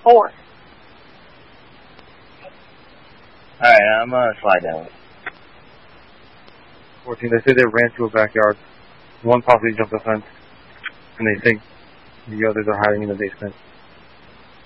4. Alright, I'm gonna slide down. 14, they say they ran to a backyard. One possibly jumped the fence, and they think the others are hiding in the basement.